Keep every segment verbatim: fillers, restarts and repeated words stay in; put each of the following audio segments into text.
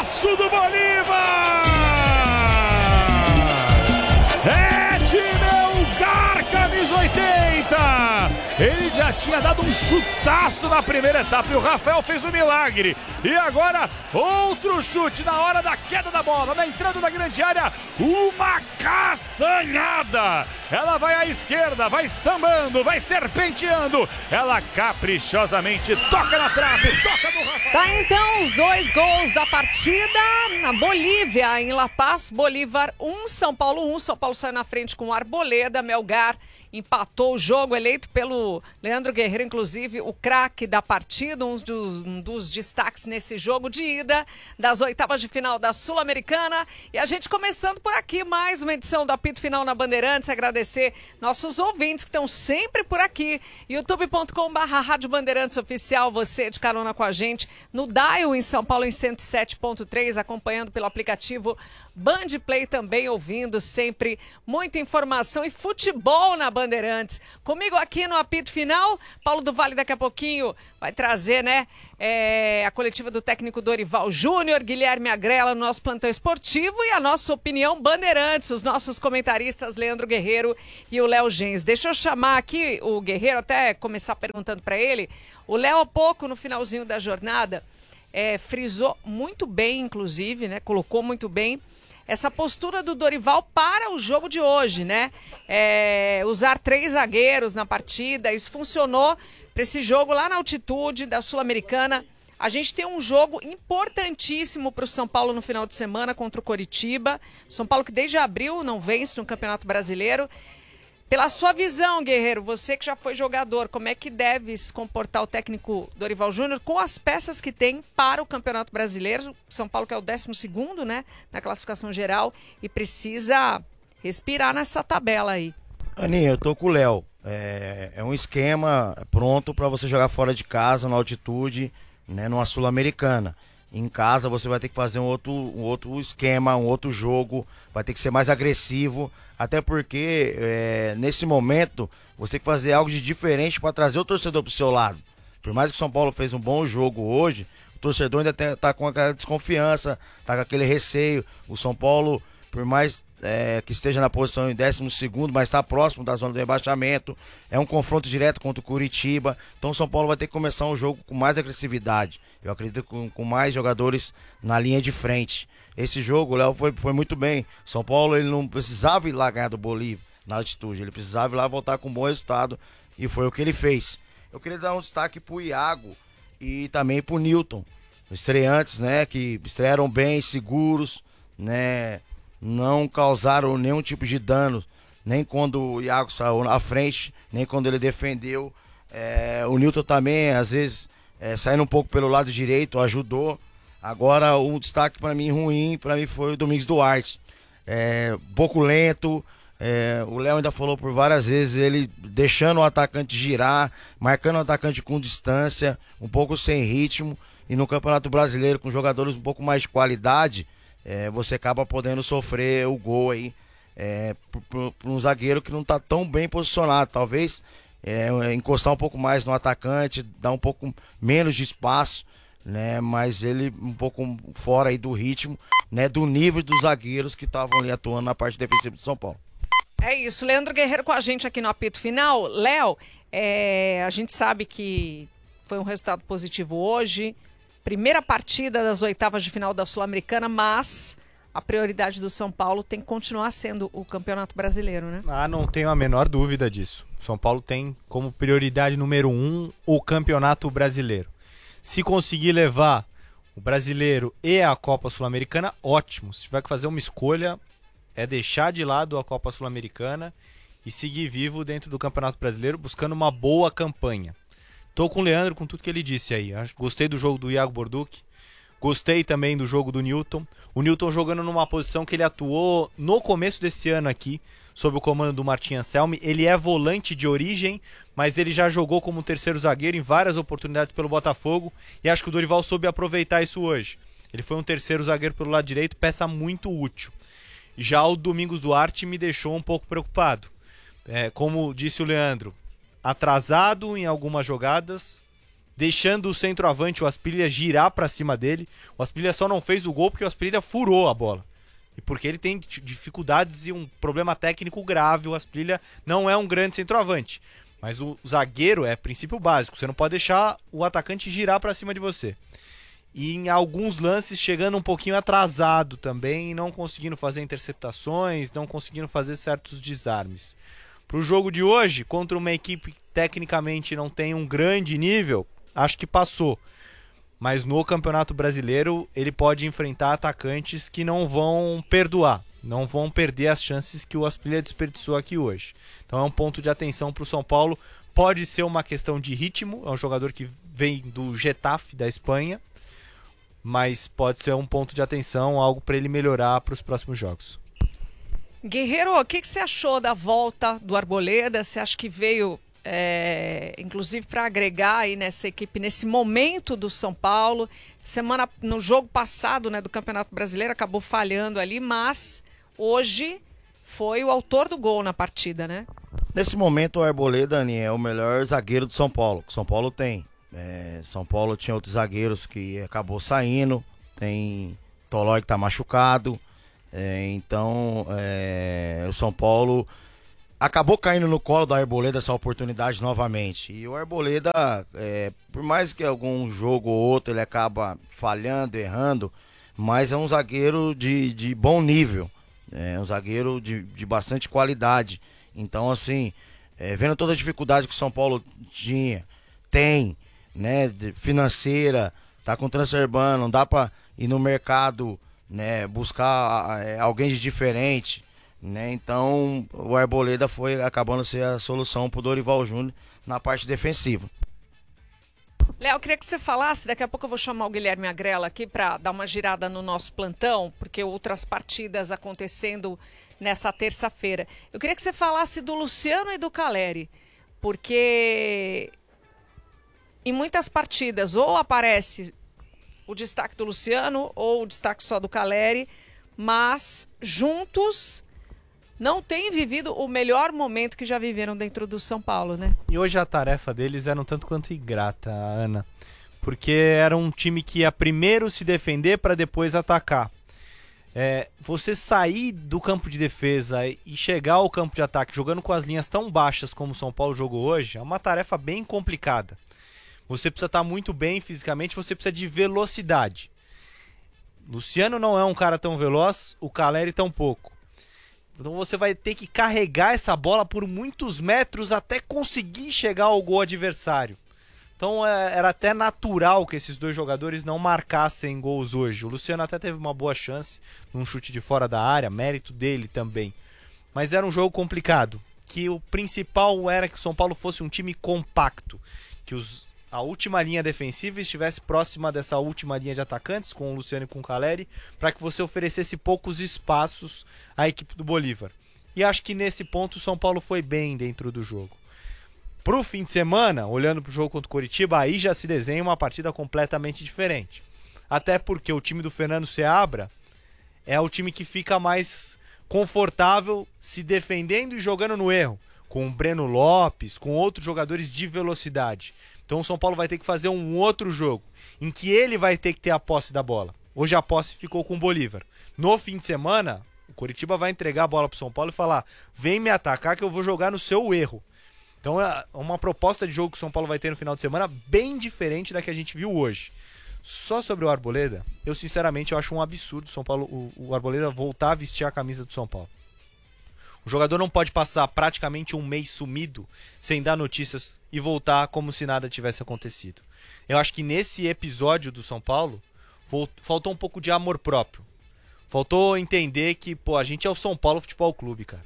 Golaço do Bolívar! É de Melgar, camisa oitenta! Ele já tinha dado um chutaço na primeira etapa e o Rafael fez um milagre. E agora, outro chute na hora da queda da bola, na entrada da grande área, uma castanhada. Ela vai à esquerda, vai sambando, vai serpenteando. Ela caprichosamente toca na trave, toca no Rafael. Tá então os dois gols da partida na Bolívia, em La Paz. Bolívar um, São Paulo um. São Paulo saiu na frente com o Arboleda. Melgar empatou o jogo, eleito pelo Leandro Guerreiro, inclusive o craque da partida, um dos, um dos destaques nesse jogo de ida das oitavas de final da Sul-Americana. E a gente começando por aqui, mais uma edição do Apito Final na Bandeirantes. Agradecer nossos ouvintes que estão sempre por aqui. youtube ponto com barra Rádio Bandeirantes Oficial, você de carona com a gente no Dial em São Paulo em cento e sete ponto três, acompanhando pelo aplicativo Band Play também, ouvindo sempre muita informação e futebol na Bandeirantes. Comigo aqui no Apito Final, Paulo do Vale daqui a pouquinho vai trazer, né, é, a coletiva do técnico Dorival Júnior, Guilherme Agrela no nosso plantão esportivo e a nossa opinião Bandeirantes, os nossos comentaristas Leandro Guerreiro e o Léo Gens. Deixa eu chamar aqui o Guerreiro, até começar perguntando para ele. O Léo, há pouco, no finalzinho da jornada, é, frisou muito bem, inclusive, né, colocou muito bem essa postura do Dorival para o jogo de hoje, né? É, usar três zagueiros na partida, isso funcionou para esse jogo lá na altitude da Sul-Americana. A gente tem um jogo importantíssimo para o São Paulo no final de semana contra o Coritiba. São Paulo que desde abril não vence no Campeonato Brasileiro. Pela sua visão, Guerreiro, você que já foi jogador, como é que deve se comportar o técnico Dorival Júnior com as peças que tem para o Campeonato Brasileiro? São Paulo que é o décimo segundo, né, na classificação geral e precisa respirar nessa tabela aí. Aninha, eu tô com o Léo. É, é um esquema pronto para você jogar fora de casa, na altitude, né, numa Sul-Americana. Em casa você vai ter que fazer um outro, um outro esquema, um outro jogo, vai ter que ser mais agressivo, até porque é, nesse momento você tem que fazer algo de diferente para trazer o torcedor para o seu lado. Por mais que o São Paulo fez um bom jogo hoje, o torcedor ainda está com aquela desconfiança, está com aquele receio. O São Paulo, por mais é, que esteja na posição em décimo segundo, mas está próximo da zona do rebaixamento, é um confronto direto contra o Coritiba, então o São Paulo vai ter que começar um jogo com mais agressividade. Eu acredito com, com mais jogadores na linha de frente. Esse jogo, o Léo foi, foi muito bem. São Paulo ele não precisava ir lá ganhar do Bolívia na altitude, ele precisava ir lá voltar com um bom resultado e foi o que ele fez. Eu queria dar um destaque pro Iago e também pro Newton, estreantes, né, que estrearam bem, seguros, né, não causaram nenhum tipo de dano, nem quando o Iago saiu na frente, nem quando ele defendeu. É, o Newton também, às vezes, é, saindo um pouco pelo lado direito, ajudou. Agora, o destaque para mim ruim, para mim foi o Domingos Duarte. É, um pouco lento, é, o Léo ainda falou por várias vezes, ele deixando o atacante girar, marcando o atacante com distância, um pouco sem ritmo. E no Campeonato Brasileiro, com jogadores um pouco mais de qualidade, é, você acaba podendo sofrer o gol aí é, por, por, por um zagueiro que não está tão bem posicionado. Talvez é, encostar um pouco mais no atacante, dar um pouco menos de espaço, né? Mas ele um pouco fora aí do ritmo, né? Do nível dos zagueiros que estavam ali atuando na parte defensiva do São Paulo. É isso, Leandro Guerreiro com a gente aqui no Apito Final. Léo, é, a gente sabe que foi um resultado positivo hoje, primeira partida das oitavas de final da Sul-Americana, mas a prioridade do São Paulo tem que continuar sendo o Campeonato Brasileiro, né? Ah, não tenho a menor dúvida disso. São Paulo tem como prioridade número um o Campeonato Brasileiro. Se conseguir levar o Brasileiro e a Copa Sul-Americana, ótimo. Se tiver que fazer uma escolha, é deixar de lado a Copa Sul-Americana e seguir vivo dentro do Campeonato Brasileiro, buscando uma boa campanha. Tô com o Leandro, com tudo que ele disse aí. Gostei do jogo do Iago Borducci, gostei também do jogo do Newton. O Newton jogando numa posição que ele atuou no começo desse ano aqui, sob o comando do Martim Anselmi. Ele é volante de origem, mas ele já jogou como terceiro zagueiro em várias oportunidades pelo Botafogo, e acho que o Dorival soube aproveitar isso hoje. Ele foi um terceiro zagueiro pelo lado direito, peça muito útil. Já o Domingos Duarte me deixou um pouco preocupado. É, como disse o Leandro, atrasado em algumas jogadas, deixando o centroavante, o Asprilla, girar para cima dele. O Asprilla só não fez o gol porque o Asprilla furou a bola. E porque ele tem dificuldades e um problema técnico grave. O Asprilla não é um grande centroavante. Mas o zagueiro é princípio básico. Você não pode deixar o atacante girar para cima de você. E em alguns lances chegando um pouquinho atrasado também, não conseguindo fazer interceptações, não conseguindo fazer certos desarmes. Para o jogo de hoje, contra uma equipe que tecnicamente não tem um grande nível, acho que passou. Mas no Campeonato Brasileiro ele pode enfrentar atacantes que não vão perdoar, não vão perder as chances que o Asprilla desperdiçou aqui hoje. Então é um ponto de atenção para o São Paulo. Pode ser uma questão de ritmo, é um jogador que vem do Getafe da Espanha, mas pode ser um ponto de atenção, algo para ele melhorar para os próximos jogos. Guerreiro, o que, que você achou da volta do Arboleda? Você acha que veio, é, inclusive, para agregar aí nessa equipe, nesse momento do São Paulo? Semana, no jogo passado, né, do Campeonato Brasileiro, acabou falhando ali, mas hoje foi o autor do gol na partida, né? Nesse momento, o Arboleda, Dani, é o melhor zagueiro do São Paulo, que São Paulo tem. É, São Paulo tinha outros zagueiros que acabou saindo, tem Tolói que tá machucado, é, então é, o São Paulo acabou caindo no colo do Arboleda essa oportunidade novamente. E o Arboleda, é, por mais que algum jogo ou outro ele acaba falhando, errando, mas é um zagueiro de, de bom nível, é um zagueiro de, de bastante qualidade. Então assim, é, vendo toda a dificuldade que o São Paulo tinha, tem, né, financeira, tá com transferban, não dá pra ir no mercado, né, buscar é, alguém de diferente, né, então o Arboleda foi acabando ser a solução pro Dorival Júnior na parte defensiva. Léo, eu queria que você falasse, daqui a pouco eu vou chamar o Guilherme Agrela aqui para dar uma girada no nosso plantão, porque outras partidas acontecendo nessa terça-feira. Eu queria que você falasse do Luciano e do Caleri, porque em muitas partidas ou aparece o destaque do Luciano ou o destaque só do Caleri, mas juntos não têm vivido o melhor momento que já viveram dentro do São Paulo, né? E hoje a tarefa deles era um tanto quanto ingrata, Ana, porque era um time que ia primeiro se defender para depois atacar. É, você sair do campo de defesa e chegar ao campo de ataque jogando com as linhas tão baixas como o São Paulo jogou hoje é uma tarefa bem complicada. Você precisa estar muito bem fisicamente, você precisa de velocidade. Luciano não é um cara tão veloz, o Caleri tão pouco. Então você vai ter que carregar essa bola por muitos metros até conseguir chegar ao gol adversário. Então é, era até natural que esses dois jogadores não marcassem gols hoje. O Luciano até teve uma boa chance num chute de fora da área, mérito dele também. Mas era um jogo complicado, que o principal era que o São Paulo fosse um time compacto, que os a última linha defensiva estivesse próxima dessa última linha de atacantes, com o Luciano e com o Caleri, para que você oferecesse poucos espaços à equipe do Bolívar. E acho que nesse ponto o São Paulo foi bem dentro do jogo. Pro fim de semana, olhando pro jogo contra o Coritiba, aí já se desenha uma partida completamente diferente. Até porque o time do Fernando Seabra é o time que fica mais confortável se defendendo e jogando no erro, com o Breno Lopes, com outros jogadores de velocidade. Então o São Paulo vai ter que fazer um outro jogo, em que ele vai ter que ter a posse da bola. Hoje a posse ficou com o Bolívar. No fim de semana, o Coritiba vai entregar a bola pro São Paulo e falar: vem me atacar que eu vou jogar no seu erro. Então é uma proposta de jogo que o São Paulo vai ter no final de semana bem diferente da que a gente viu hoje. Só sobre o Arboleda, eu sinceramente eu acho um absurdo o São Paulo, o, o Arboleda voltar a vestir a camisa do São Paulo. O jogador não pode passar praticamente um mês sumido sem dar notícias e voltar como se nada tivesse acontecido. Eu acho que nesse episódio do São Paulo faltou um pouco de amor próprio. Faltou entender que, pô, a gente é o São Paulo Futebol Clube, cara.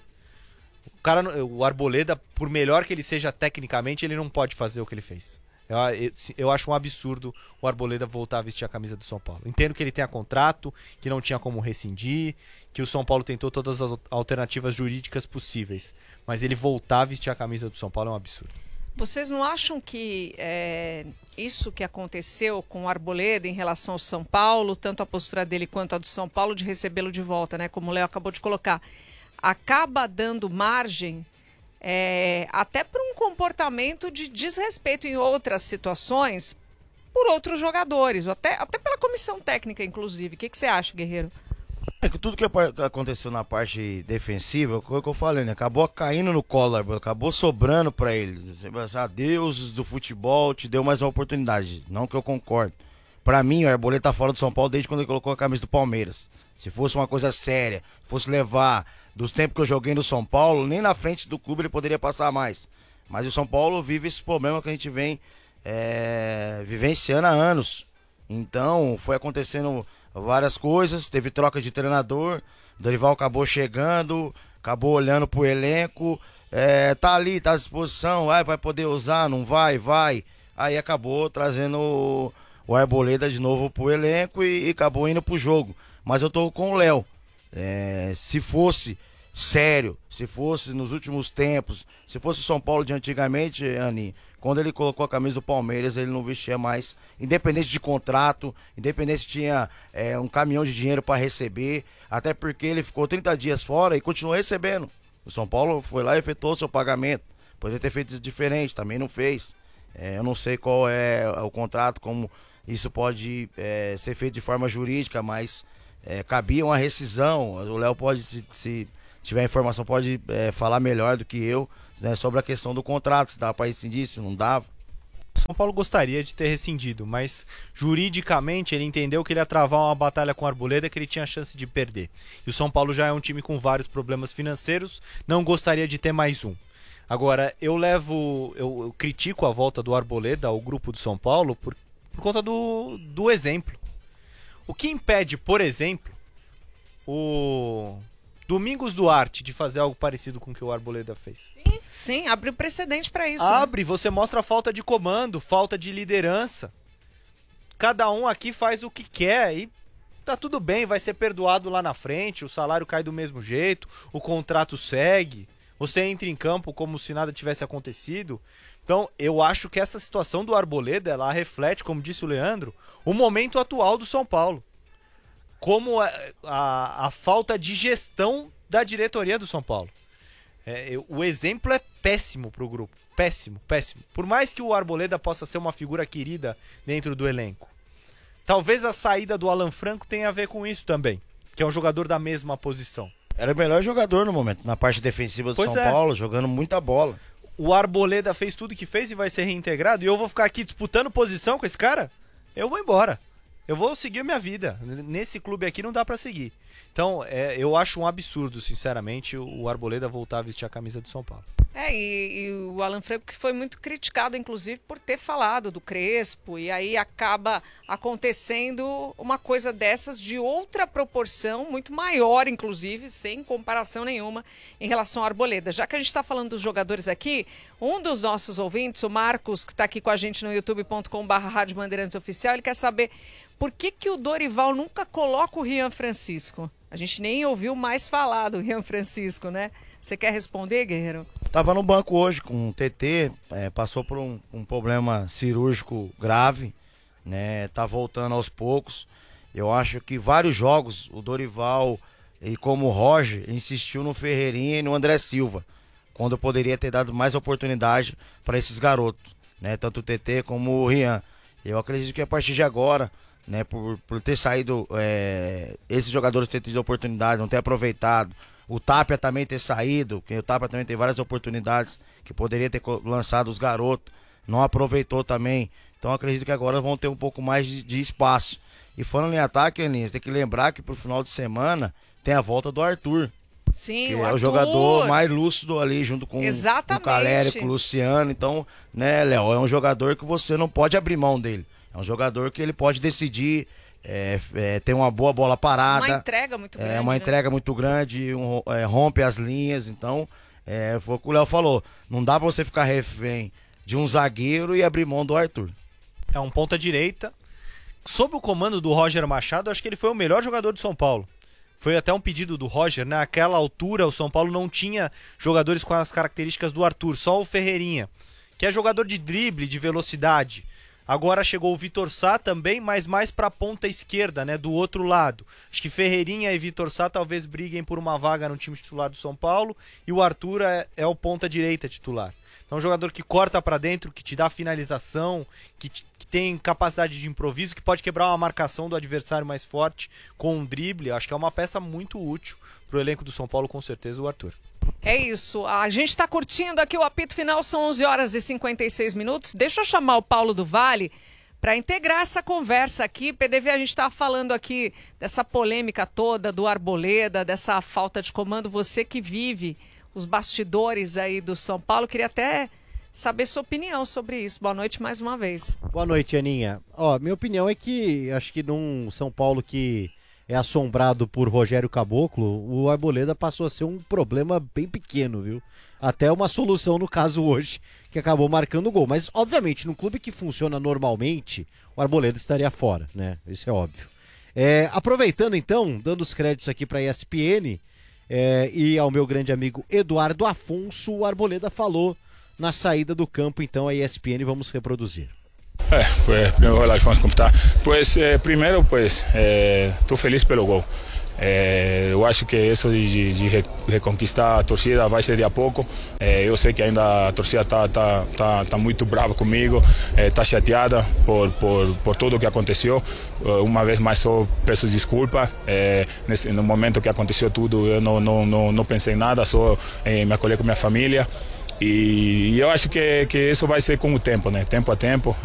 O cara, o Arboleda, por melhor que ele seja tecnicamente, ele não pode fazer o que ele fez. Eu, eu, eu acho um absurdo o Arboleda voltar a vestir a camisa do São Paulo. Entendo que ele tenha contrato, que não tinha como rescindir, que o São Paulo tentou todas as alternativas jurídicas possíveis. Mas ele voltar a vestir a camisa do São Paulo é um absurdo. Vocês não acham que é, isso que aconteceu com o Arboleda em relação ao São Paulo, tanto a postura dele quanto a do São Paulo de recebê-lo de volta, né, como o Léo acabou de colocar, acaba dando margem é, até para um comportamento de desrespeito em outras situações por outros jogadores, ou até, até pela comissão técnica, inclusive. O que, que você acha, Guerreiro? É que tudo que aconteceu na parte defensiva, foi o que eu falei, né? Acabou caindo no colo, acabou sobrando pra ele. Ah, Deus do futebol te deu mais uma oportunidade. Não que eu concordo. Pra mim, o Arboleda tá fora do São Paulo desde quando ele colocou a camisa do Palmeiras. Se fosse uma coisa séria, fosse levar dos tempos que eu joguei no São Paulo, nem na frente do clube ele poderia passar mais. Mas o São Paulo vive esse problema que a gente vem é, vivenciando há anos. Então, foi acontecendo várias coisas, teve troca de treinador, Dorival acabou chegando, acabou olhando pro elenco, é, tá ali, tá à disposição, vai, vai poder usar, não vai, vai. Aí acabou trazendo o, o Arboleda de novo pro elenco e, e acabou indo pro jogo. Mas eu tô com o Léo. É, se fosse sério, se fosse nos últimos tempos, se fosse o São Paulo de antigamente, Ani, quando ele colocou a camisa do Palmeiras, ele não vestia mais, independente de contrato, independente se tinha é, um caminhão de dinheiro para receber, até porque ele ficou trinta dias fora e continuou recebendo. O São Paulo foi lá e efetuou seu pagamento. Poderia ter feito diferente, também não fez. É, eu não sei qual é o contrato, como isso pode é, ser feito de forma jurídica, mas é, cabia uma rescisão. O Léo pode, se, se tiver informação, pode é, falar melhor do que eu, né, sobre a questão do contrato, se dava para rescindir, se não dava. São Paulo gostaria de ter rescindido, mas juridicamente ele entendeu que ele ia travar uma batalha com o Arboleda que ele tinha chance de perder. E o São Paulo já é um time com vários problemas financeiros, não gostaria de ter mais um. Agora, eu levo, eu, eu critico a volta do Arboleda ao grupo do São Paulo por, por conta do, do exemplo. O que impede, por exemplo, o Domingos Duarte de fazer algo parecido com o que o Arboleda fez? Sim, sim, abre precedente para isso. Abre, né? Você mostra falta de comando, falta de liderança. Cada um aqui faz o que quer e tá tudo bem, vai ser perdoado lá na frente, o salário cai do mesmo jeito, o contrato segue, você entra em campo como se nada tivesse acontecido. Então, eu acho que essa situação do Arboleda, ela reflete, como disse o Leandro, o momento atual do São Paulo. Como a, a, a falta de gestão da diretoria do São Paulo. É, eu, o exemplo é péssimo pro grupo. Péssimo, péssimo. Por mais que o Arboleda possa ser uma figura querida dentro do elenco. Talvez a saída do Alan Franco tenha a ver com isso também. Que é um jogador da mesma posição. Era o melhor jogador no momento, na parte defensiva do Pois São é. Paulo, jogando muita bola. O Arboleda fez tudo que fez e vai ser reintegrado. E eu vou ficar aqui disputando posição com esse cara? Eu vou embora. Eu vou seguir a minha vida. Nesse clube aqui não dá pra seguir. Então, é, eu acho um absurdo, sinceramente, o Arboleda voltar a vestir a camisa do São Paulo. É, e, e o Alan Franco que foi muito criticado, inclusive, por ter falado do Crespo, e aí acaba acontecendo uma coisa dessas de outra proporção, muito maior, inclusive, sem comparação nenhuma, em relação ao Arboleda. Já que a gente está falando dos jogadores aqui, um dos nossos ouvintes, o Marcos, que está aqui com a gente no youtube ponto com barra Rádio Bandeirantes Oficial, ele quer saber por que, que o Dorival nunca coloca o Rian Francisco. A gente nem ouviu mais falar do Rian Francisco, né? Você quer responder, Guerreiro? Tava no banco hoje com o T T, é, passou por um, um problema cirúrgico grave, né? Tá voltando aos poucos. Eu acho que vários jogos, o Dorival e como o Roger, insistiu no Ferreirinha e no André Silva, quando poderia ter dado mais oportunidade para esses garotos, né? Tanto o T T como o Rian. Eu acredito que a partir de agora, né, por, por ter saído, é, esses jogadores ter tido oportunidade, não ter aproveitado, o Tapia também ter saído, porque o Tapia também tem várias oportunidades que poderia ter lançado os garotos, não aproveitou também. Então acredito que agora vão ter um pouco mais de, de espaço. E falando em ataque, Aninha, tem que lembrar que pro final de semana tem a volta do Arthur. Sim, Que o é Arthur. o jogador mais lúcido ali, junto com, com Exatamente. o Caleri, com o Luciano. Então, né, Léo, é um jogador que você não pode abrir mão dele. É um jogador que ele pode decidir, é, é, tem uma boa bola parada. Uma entrega muito grande. É uma né? entrega muito grande, um, é, rompe as linhas. Então, é, foi o que o Léo falou. Não dá pra você ficar refém de um zagueiro e abrir mão do Arthur. É um ponta-direita. Sob o comando do Roger Machado, acho que ele foi o melhor jogador do São Paulo. Foi até um pedido do Roger, né? Naquela altura o São Paulo não tinha jogadores com as características do Arthur, só o Ferreirinha, que é jogador de drible, de velocidade. Agora chegou o Vitor Sá também, mas mais para a ponta esquerda, né, do outro lado. Acho que Ferreirinha e Vitor Sá talvez briguem por uma vaga no time titular do São Paulo e o Arthur é, é o ponta direita titular. É um jogador que corta para dentro, que te dá finalização, que, te, que tem capacidade de improviso, que pode quebrar uma marcação do adversário mais forte com um drible. Acho que é uma peça muito útil para o elenco do São Paulo, com certeza, o Arthur. É isso. A gente está curtindo aqui o apito final, são onze horas e cinquenta e seis minutos. Deixa eu chamar o Paulo do Vale para integrar essa conversa aqui. P D V, a gente estava falando aqui dessa polêmica toda do Arboleda, dessa falta de comando. Você que vive os bastidores aí do São Paulo, queria até saber sua opinião sobre isso. Boa noite mais uma vez. Boa noite, Aninha. Ó, minha opinião é que acho que num São Paulo que é assombrado por Rogério Caboclo, o Arboleda passou a ser um problema bem pequeno, viu? Até uma solução no caso hoje, que acabou marcando o gol. Mas, obviamente, num clube que funciona normalmente, o Arboleda estaria fora, né? Isso é óbvio. É, aproveitando, então, dando os créditos aqui para a E S P N é, e ao meu grande amigo Eduardo Afonso, o Arboleda falou na saída do campo, então, a E S P N, vamos reproduzir. É, pues, hola Alfonso, como está? Pues, eh, primeiro, pues, estou eh, feliz pelo gol. Eh, eu acho que isso de, de reconquistar a torcida vai ser de a pouco. Eh, eu sei que ainda a torcida está tá, tá, tá muito brava comigo, está eh, chateada por, por, por tudo o que aconteceu. Uh, uma vez mais só peço desculpa. Eh, nesse, no momento que aconteceu tudo, eu não, não, não, não pensei em nada, só eh, me acolher com minha família. E, e eu acho que, que isso vai ser com o tempo, né? Tempo a tempo.